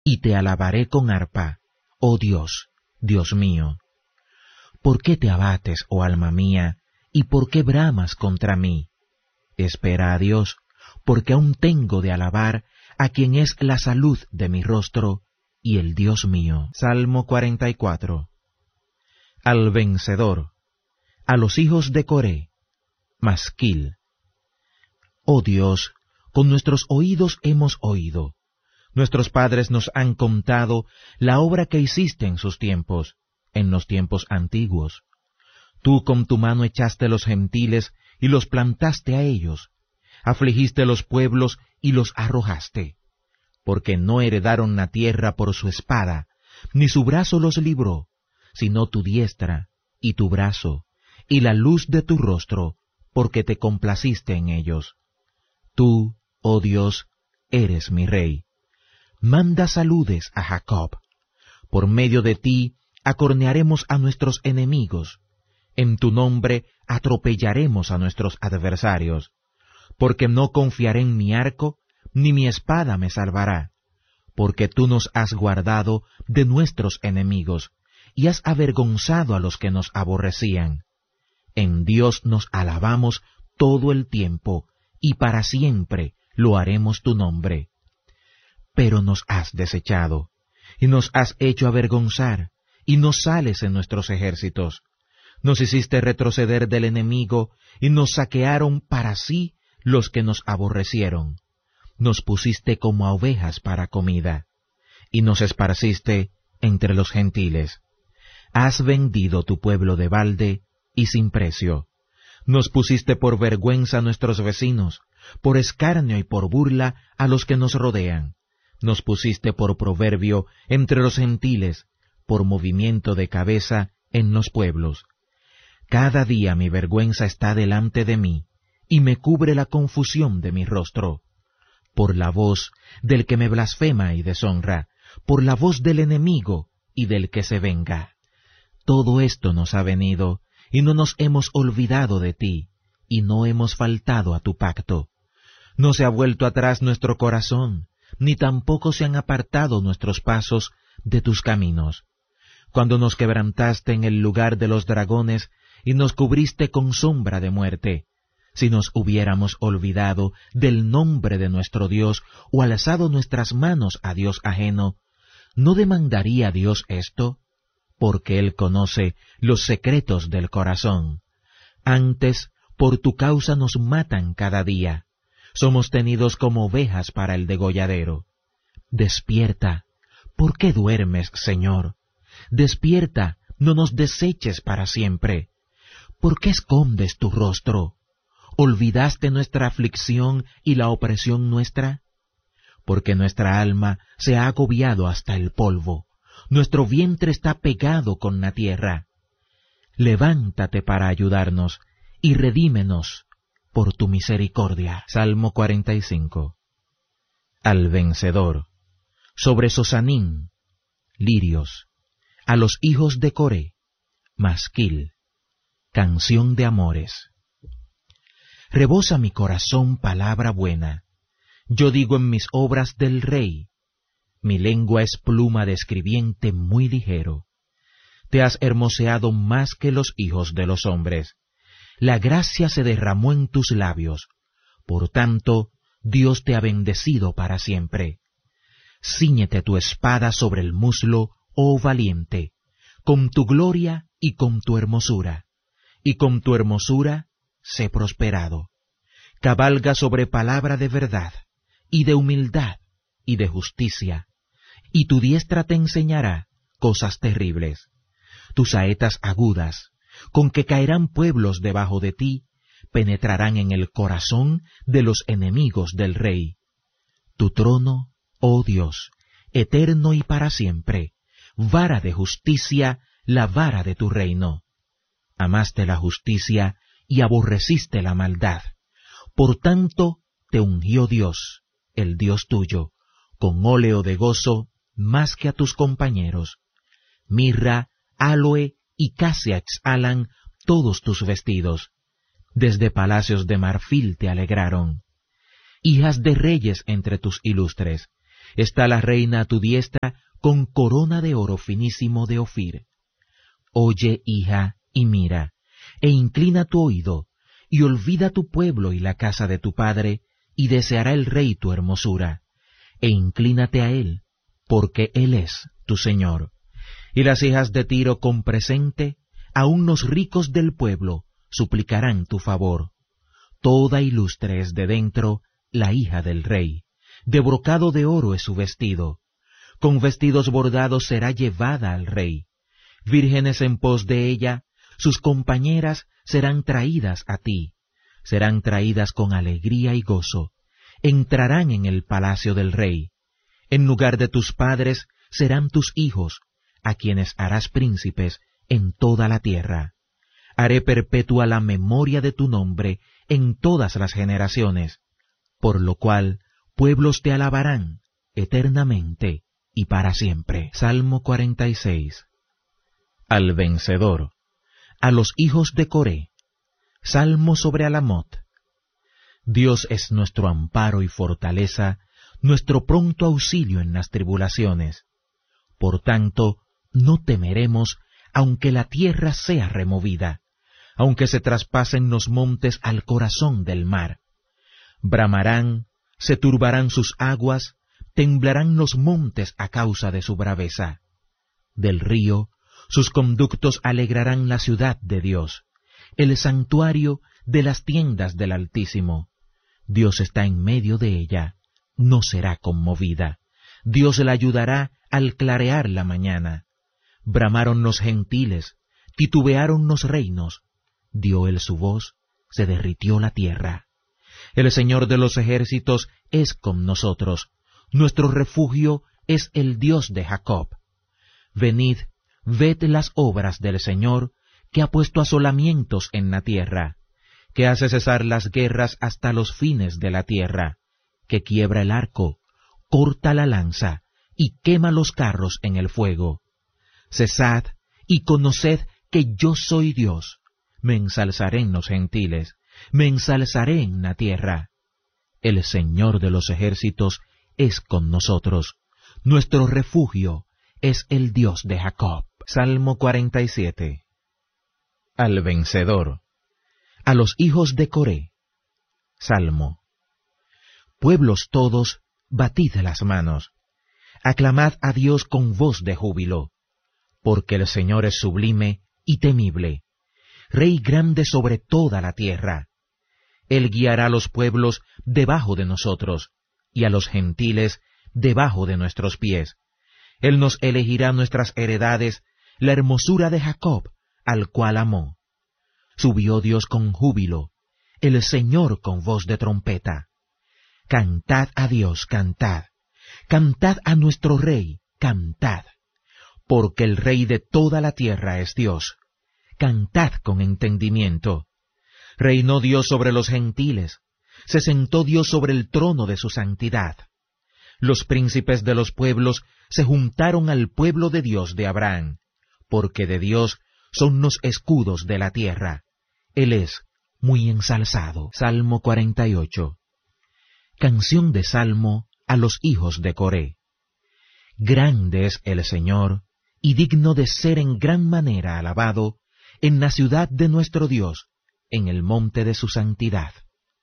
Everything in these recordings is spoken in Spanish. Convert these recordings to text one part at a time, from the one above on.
y te alabaré con arpa, oh Dios, Dios mío. ¿Por qué te abates, oh alma mía, y por qué bramas contra mí? Espera a Dios, porque aún tengo de alabar a quien es la salud de mi rostro y el Dios mío. Salmo 44. Al vencedor, a los hijos de Coré, Masquil. Oh Dios, con nuestros oídos hemos oído. Nuestros padres nos han contado la obra que hiciste en sus tiempos, en los tiempos antiguos. Tú con tu mano echaste los gentiles y los plantaste a ellos. Afligiste los pueblos y los arrojaste, porque no heredaron la tierra por su espada, ni su brazo los libró, sino tu diestra y tu brazo, y la luz de tu rostro, porque te complaciste en ellos. Tú, oh Dios, eres mi rey. Manda saludes a Jacob. Por medio de ti acornearemos a nuestros enemigos. En tu nombre atropellaremos a nuestros adversarios. Porque no confiaré en mi arco, ni mi espada me salvará. Porque tú nos has guardado de nuestros enemigos, y has avergonzado a los que nos aborrecían. En Dios nos alabamos todo el tiempo, y para siempre lo haremos tu nombre. Pero nos has desechado, y nos has hecho avergonzar, y no sales en nuestros ejércitos. Nos hiciste retroceder del enemigo, y nos saquearon para sí los que nos aborrecieron. Nos pusiste como a ovejas para comida, y nos esparciste entre los gentiles. Has vendido tu pueblo de balde y sin precio. Nos pusiste por vergüenza a nuestros vecinos, por escarnio y por burla a los que nos rodean. Nos pusiste por proverbio entre los gentiles, por movimiento de cabeza en los pueblos. Cada día mi vergüenza está delante de mí, y me cubre la confusión de mi rostro. Por la voz del que me blasfema y deshonra, por la voz del enemigo y del que se venga. Todo esto nos ha venido, y no nos hemos olvidado de ti, y no hemos faltado a tu pacto. No se ha vuelto atrás nuestro corazón, ni tampoco se han apartado nuestros pasos de tus caminos. Cuando nos quebrantaste en el lugar de los dragones, y nos cubriste con sombra de muerte, si nos hubiéramos olvidado del nombre de nuestro Dios, o alzado nuestras manos a Dios ajeno, ¿no demandaría Dios esto? Porque Él conoce los secretos del corazón. Antes, por tu causa nos matan cada día. Somos tenidos como ovejas para el degolladero. Despierta. ¿Por qué duermes, Señor? Despierta, no nos deseches para siempre. ¿Por qué escondes tu rostro? ¿Olvidaste nuestra aflicción y la opresión nuestra? Porque nuestra alma se ha agobiado hasta el polvo. Nuestro vientre está pegado con la tierra. Levántate para ayudarnos y redímenos por tu misericordia. Salmo 45. Al vencedor, sobre Sosanim, lirios, a los hijos de Coré, Masquil, canción de amores. Rebosa mi corazón palabra buena. Yo digo en mis obras del Rey. Mi lengua es pluma de escribiente muy ligero. Te has hermoseado más que los hijos de los hombres. La gracia se derramó en tus labios. Por tanto, Dios te ha bendecido para siempre. Cíñete tu espada sobre el muslo, oh valiente, con tu gloria y con tu hermosura. Y con tu hermosura, sé prosperado. Cabalga sobre palabra de verdad, y de humildad, y de justicia. Y tu diestra te enseñará cosas terribles. Tus saetas agudas, con que caerán pueblos debajo de ti, penetrarán en el corazón de los enemigos del Rey. Tu trono, oh Dios, eterno y para siempre, vara de justicia, la vara de tu reino. Amaste la justicia y aborreciste la maldad. Por tanto, te ungió Dios, el Dios tuyo, con óleo de gozo más que a tus compañeros. Mirra, áloe y casia exhalan todos tus vestidos. Desde palacios de marfil te alegraron. Hijas de reyes entre tus ilustres, Está la reina a tu diestra con corona de oro finísimo de Ofir. Oye, hija, y mira, e inclina tu oído, y olvida tu pueblo y la casa de tu padre, y deseará el rey tu hermosura, e inclínate a él, porque él es tu Señor. Y las hijas de Tiro con presente, aun los ricos del pueblo, suplicarán tu favor. Toda ilustre es de dentro la hija del rey, de brocado de oro es su vestido, con vestidos bordados será llevada al rey. Vírgenes en pos de ella, sus compañeras serán traídas a ti, serán traídas con alegría y gozo, entrarán en el palacio del rey. En lugar de tus padres serán tus hijos, a quienes harás príncipes en toda la tierra. Haré perpetua la memoria de tu nombre en todas las generaciones, por lo cual pueblos te alabarán eternamente y para siempre. Salmo 46. Al vencedor, a los hijos de Coré. Salmo sobre Alamot. Dios es nuestro amparo y fortaleza, nuestro pronto auxilio en las tribulaciones. Por tanto, no temeremos, aunque la tierra sea removida, aunque se traspasen los montes al corazón del mar. Bramarán, se turbarán sus aguas, temblarán los montes a causa de su braveza. Del río, sus conductos alegrarán la ciudad de Dios, el santuario de las tiendas del Altísimo. Dios está en medio de ella, no será conmovida. Dios la ayudará al clarear la mañana. Bramaron los gentiles, titubearon los reinos. Dio él su voz, se derritió la tierra. El Señor de los ejércitos es con nosotros. Nuestro refugio es el Dios de Jacob. Venid, ved las obras del Señor, que ha puesto asolamientos en la tierra, que hace cesar las guerras hasta los fines de la tierra, que quiebra el arco, corta la lanza, y quema los carros en el fuego. Cesad y conoced que yo soy Dios. Me ensalzaré en los gentiles, me ensalzaré en la tierra. El Señor de los ejércitos es con nosotros. Nuestro refugio es el Dios de Jacob. Salmo 47. Al vencedor, a los hijos de Coré. Salmo. Pueblos todos, batid las manos. Aclamad a Dios con voz de júbilo, porque el Señor es sublime y temible, Rey grande sobre toda la tierra. Él guiará a los pueblos debajo de nosotros, y a los gentiles debajo de nuestros pies. Él nos elegirá nuestras heredades, la hermosura de Jacob, al cual amó. Subió Dios con júbilo, el Señor con voz de trompeta. Cantad a Dios, cantad. Cantad a nuestro Rey, cantad. Porque el Rey de toda la tierra es Dios. Cantad con entendimiento. Reinó Dios sobre los gentiles. Se sentó Dios sobre el trono de su santidad. Los príncipes de los pueblos se juntaron al pueblo de Dios de Abraham, porque de Dios son los escudos de la tierra. Él es muy ensalzado. Salmo 48. Canción de Salmo a los hijos de Coré. Grande es el Señor, y digno de ser en gran manera alabado, en la ciudad de nuestro Dios, en el monte de su santidad.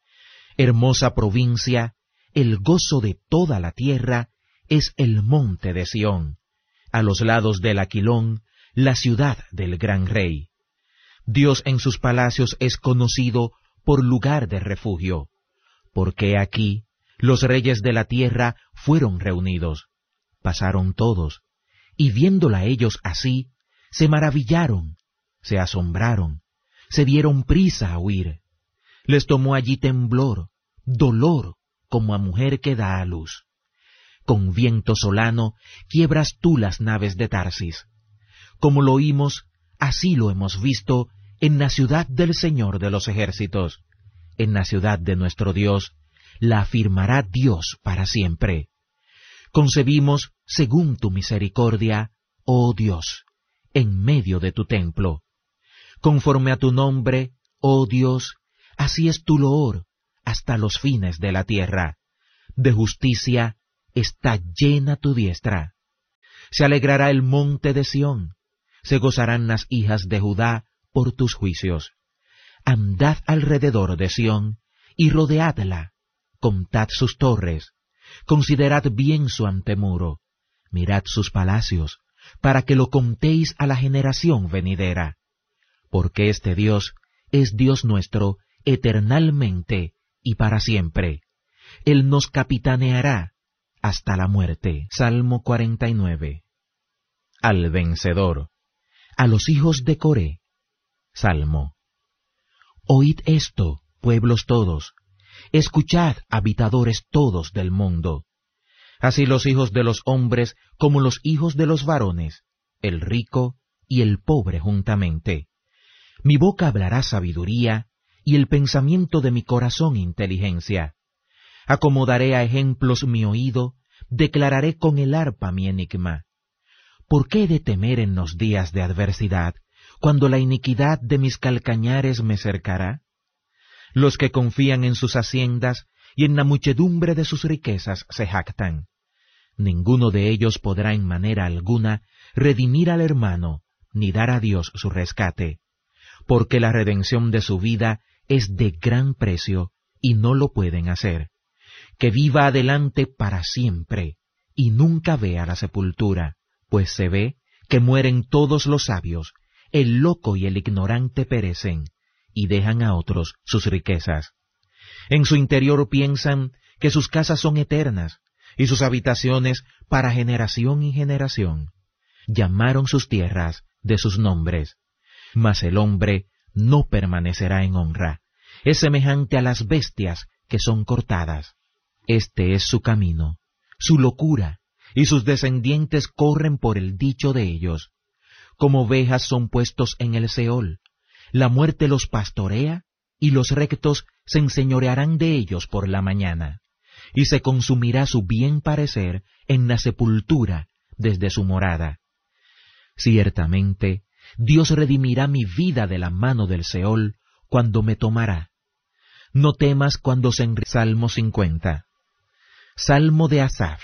Hermosa provincia, el gozo de toda la tierra, es el monte de Sión, a los lados del Aquilón, la ciudad del gran rey. Dios en sus palacios es conocido por lugar de refugio, porque aquí los reyes de la tierra fueron reunidos. Pasaron todos, y viéndola ellos así, se maravillaron, se asombraron, se dieron prisa a huir. Les tomó allí temblor, dolor, como a mujer que da a luz. Con viento solano quiebras tú las naves de Tarsis. Como lo oímos, así lo hemos visto en la ciudad del Señor de los ejércitos. En la ciudad de nuestro Dios, la afirmará Dios para siempre. Concebimos según tu misericordia, oh Dios, en medio de tu templo. Conforme a tu nombre, oh Dios, así es tu loor hasta los fines de la tierra. De justicia está llena tu diestra. Se alegrará el monte de Sión, se gozarán las hijas de Judá por tus juicios. Andad alrededor de Sión y rodeadla, contad sus torres, considerad bien su antemuro, mirad sus palacios, para que lo contéis a la generación venidera. Porque este Dios es Dios nuestro eternalmente y para siempre. Él nos capitaneará hasta la muerte. Salmo 49. Al vencedor. A los hijos de Coré. Salmo. Oíd esto, pueblos todos. Escuchad, habitadores todos del mundo. Así los hijos de los hombres como los hijos de los varones, el rico y el pobre juntamente. Mi boca hablará sabiduría, y el pensamiento de mi corazón inteligencia. Acomodaré a ejemplos mi oído, declararé con el arpa mi enigma. ¿Por qué he de temer en los días de adversidad, cuando la iniquidad de mis calcañares me cercará? Los que confían en sus haciendas y en la muchedumbre de sus riquezas se jactan. Ninguno de ellos podrá en manera alguna redimir al hermano, ni dar a Dios su rescate, porque la redención de su vida es de gran precio y no lo pueden hacer. Que viva adelante para siempre y nunca vea la sepultura, pues se ve que mueren todos los sabios, el loco y el ignorante perecen, y dejan a otros sus riquezas. En su interior piensan que sus casas son eternas, y sus habitaciones para generación y generación. Llamaron sus tierras de sus nombres, mas el hombre no permanecerá en honra, es semejante a las bestias que son cortadas. Este es su camino, su locura, y sus descendientes corren por el dicho de ellos. Como ovejas son puestos en el Seol, la muerte los pastorea, y los rectos se enseñorearán de ellos por la mañana, y se consumirá su bien parecer en la sepultura desde su morada. Ciertamente, Dios redimirá mi vida de la mano del Seol cuando me tomará. No temas cuando se Salmo 50. Salmo de Asaf.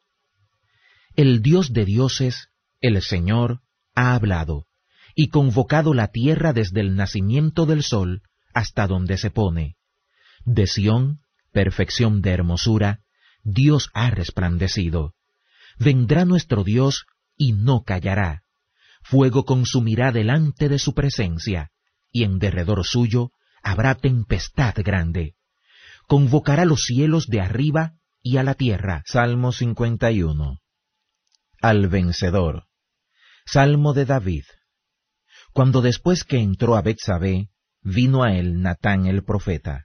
El Dios de dioses, el Señor, ha hablado, y convocado la tierra desde el nacimiento del sol hasta donde se pone. De Sión, perfección de hermosura, Dios ha resplandecido. Vendrá nuestro Dios y no callará. Fuego consumirá delante de su presencia, y en derredor suyo habrá tempestad grande. Convocará los cielos de arriba y a la tierra. Salmo 51. Al vencedor. Salmo de David. Cuando después que entró a Betsabé, vino a él Natán el profeta.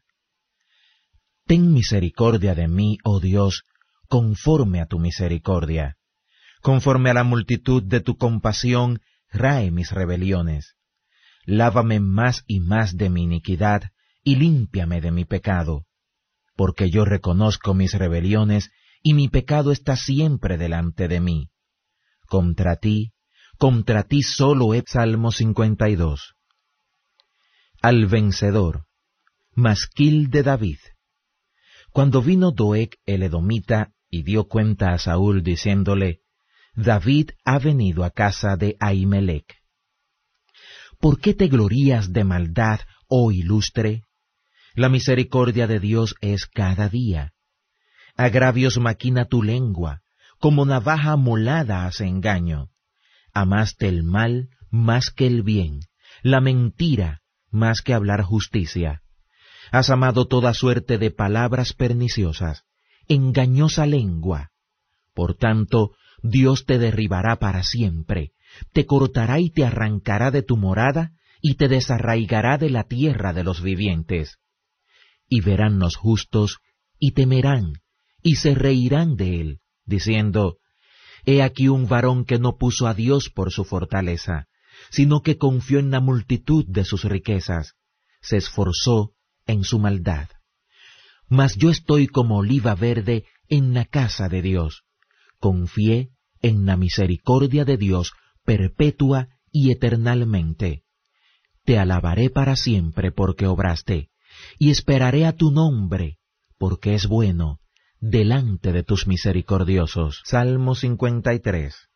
Ten misericordia de mí, oh Dios, conforme a tu misericordia. Conforme a la multitud de tu compasión, rae mis rebeliones. Lávame más y más de mi iniquidad, y límpiame de mi pecado. Porque yo reconozco mis rebeliones, y mi pecado está siempre delante de mí. Contra ti solo he... Salmo 52. Al vencedor. Masquil de David. Cuando vino Doeg el edomita y dio cuenta a Saúl diciéndole, David ha venido a casa de Ahimelech. ¿Por qué te glorías de maldad, oh ilustre? La misericordia de Dios es cada día. Agravios maquina tu lengua, como navaja molada hace engaño. Amaste el mal más que el bien, la mentira más que hablar justicia. Has amado toda suerte de palabras perniciosas, engañosa lengua. Por tanto, Dios te derribará para siempre, te cortará y te arrancará de tu morada, y te desarraigará de la tierra de los vivientes. Y verán los justos, y temerán, y se reirán de él, diciendo, He aquí un varón que no puso a Dios por su fortaleza, sino que confió en la multitud de sus riquezas, se esforzó en su maldad. Mas yo estoy como oliva verde en la casa de Dios. Confié en la misericordia de Dios perpetua y eternalmente. Te alabaré para siempre porque obraste, y esperaré a tu nombre, porque es bueno, delante de tus misericordiosos. Salmo 53.